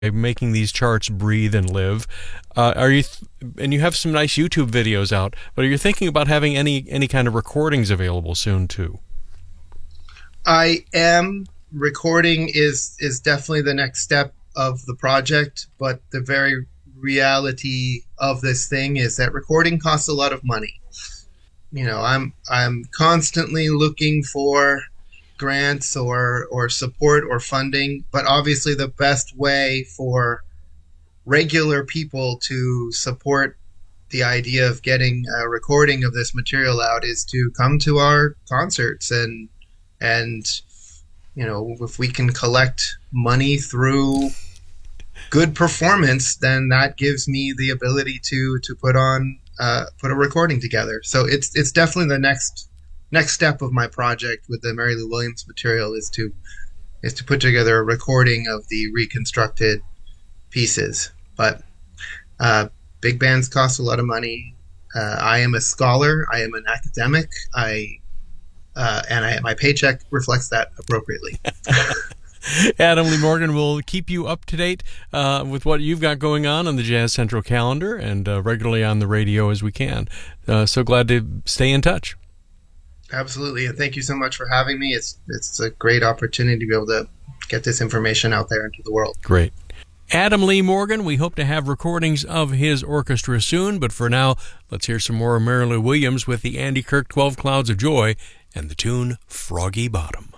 making these charts breathe and live. And you have some nice YouTube videos out, but are you thinking about having any kind of recordings available soon too? I am. Recording is definitely the next step of the project, but the very reality of this thing is that recording costs a lot of money. I'm constantly looking for grants or support or funding, but obviously the best way for regular people to support the idea of getting a recording of this material out is to come to our concerts and if we can collect money through good performance, then that gives me the ability to put a recording together. So it's definitely the next step of my project with the Mary Lou Williams material is to put together a recording of the reconstructed pieces. But big bands cost a lot of money. I am a scholar. I am an academic. My paycheck reflects that appropriately. Adam Lee Morgan will keep you up to date with what you've got going on the Jazz Central calendar and regularly on the radio as we can. So glad to stay in touch. Absolutely, and thank you so much for having me. It's a great opportunity to be able to get this information out there into the world. Great. Adam Lee Morgan, we hope to have recordings of his orchestra soon, but for now, let's hear some more Mary Lou Williams with the Andy Kirk 12 Clouds of Joy and the tune Froggy Bottom.